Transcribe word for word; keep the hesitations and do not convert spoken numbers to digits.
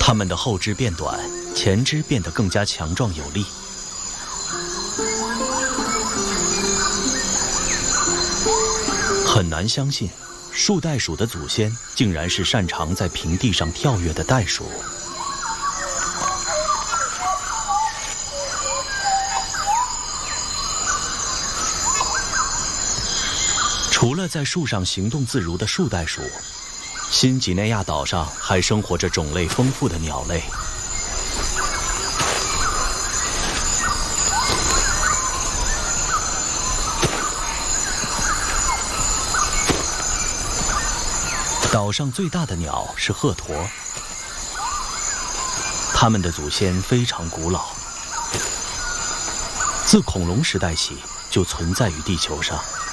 它们的后肢变短，前肢变得更加强壮有力。很难相信，树袋鼠的祖先竟然是擅长在平地上跳跃的袋鼠。除了在树上行动自如的树袋鼠，新几内亚岛上还生活着种类丰富的鸟类。岛上最大的鸟是鹤鸵，它们的祖先非常古老，自恐龙时代起就存在于地球上。